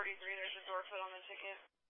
43, there's a door foot on the ticket.